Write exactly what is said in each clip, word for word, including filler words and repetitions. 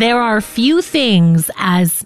There are few things as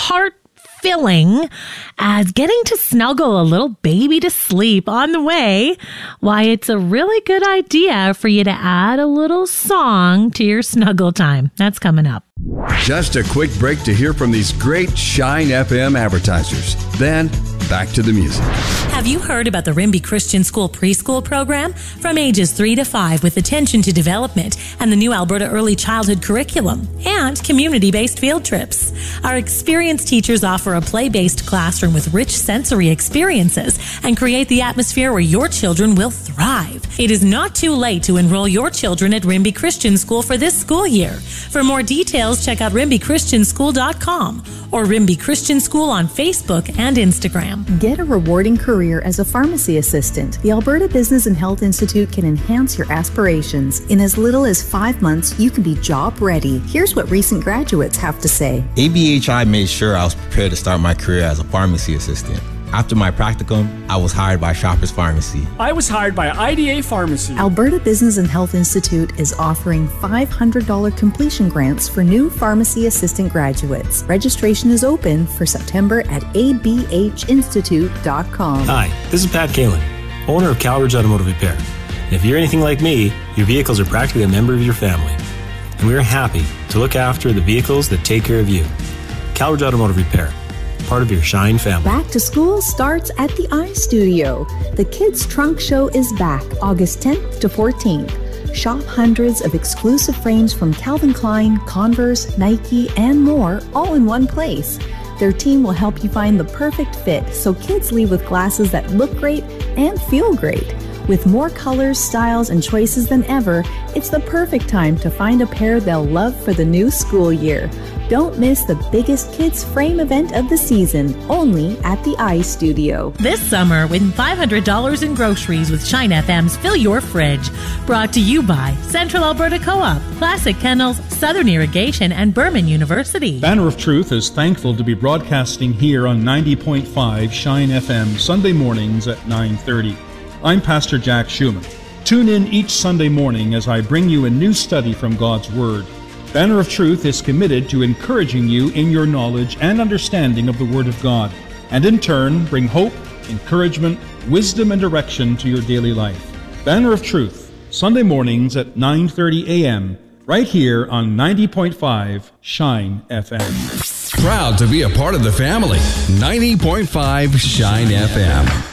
heart-filling as getting to snuggle a little baby to sleep on the way. Why, it's a really good idea for you to add a little song to your snuggle time. That's coming up. Just a quick break to hear from these great Shine F M advertisers. Then, back to the music. Have you heard about the Rimbey Christian School preschool program? From ages three to five with attention to development and the new Alberta Early Childhood curriculum and community-based field trips. Our experienced teachers offer a play-based classroom with rich sensory experiences and create the atmosphere where your children will thrive. It is not too late to enroll your children at Rimbey Christian School for this school year. For more details, check out rimby christian school dot com or Rimbey Christian School on Facebook and Instagram. Get a rewarding career as a pharmacy assistant. The Alberta Business and Health Institute can enhance your aspirations. In as little as five months, you can be job ready. Here's what recent graduates have to say. A B H I made sure I was prepared to start my career as a pharmacy assistant. After my practicum, I was hired by Shoppers Pharmacy. I was hired by I D A Pharmacy. Alberta Business and Health Institute is offering five hundred dollars completion grants for new pharmacy assistant graduates. Registration is open for September at a b h institute dot com. Hi, this is Pat Kalin, owner of Calridge Automotive Repair. And if you're anything like me, your vehicles are practically a member of your family. And we are happy to look after the vehicles that take care of you. Calridge Automotive Repair, part of your Shine family. Back to school starts at the iStudio. The Kids Trunk Show is back August tenth to fourteenth. Shop hundreds of exclusive frames from Calvin Klein, Converse, Nike, and more, all in one place. Their team will help you find the perfect fit so kids leave with glasses that look great and feel great. With more colors, styles, and choices than ever, it's the perfect time to find a pair they'll love for the new school year. Don't miss the biggest kids frame event of the season, only at the iStudio. This summer, win five hundred dollars in groceries with Shine F M's Fill Your Fridge. Brought to you by Central Alberta Co-op, Classic Kennels, Southern Irrigation, and Berman University. Banner of Truth is thankful to be broadcasting here on ninety point five Shine F M Sunday mornings at nine thirty. I'm Pastor Jack Schumann. Tune in each Sunday morning as I bring you a new study from God's Word. Banner of Truth is committed to encouraging you in your knowledge and understanding of the Word of God, and in turn bring hope, encouragement, wisdom, and direction to your daily life. Banner of Truth, Sunday mornings at nine thirty a.m., right here on ninety point five Shine F M. Proud to be a part of the family. ninety point five Shine F M.